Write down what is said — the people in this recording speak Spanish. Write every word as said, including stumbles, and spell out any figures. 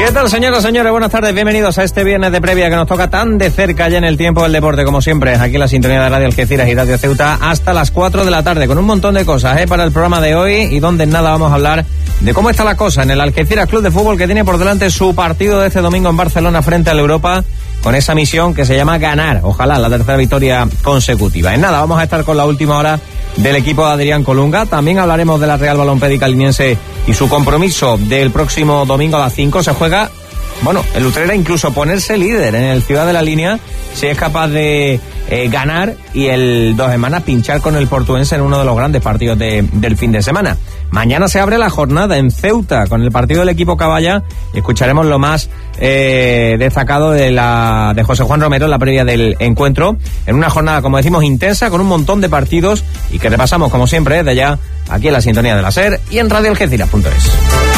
¿Qué tal, señoras y señores? Buenas tardes, bienvenidos a este viernes de previa que nos toca tan de cerca ya en el tiempo del deporte, como siempre, aquí en la sintonía de Radio Algeciras y Radio Ceuta hasta las cuatro de la tarde, con un montón de cosas ¿eh? para el programa de hoy, y donde en nada vamos a hablar de cómo está la cosa en el Algeciras Club de Fútbol, que tiene por delante su partido de este domingo en Barcelona frente al Europa, con esa misión que se llama ganar, ojalá, la tercera victoria consecutiva. En nada, vamos a estar con la última hora del equipo de Adrián Colunga. También hablaremos de la Real Balompédica Liniense y su compromiso del próximo domingo a las cinco. Se juega, bueno, el Utrera incluso ponerse líder en el Ciudad de la Línea, si es capaz de eh, ganar, y el Dos Hermanas pinchar con el Portuense en uno de los grandes partidos de, del fin de semana. Mañana se abre la jornada en Ceuta con el partido del equipo Caballa, y escucharemos lo más eh, destacado de la de José Juan Romero en la previa del encuentro, en una jornada, como decimos, intensa, con un montón de partidos, y que repasamos como siempre desde ya aquí en la sintonía de la SER y en radio algeciras punto es.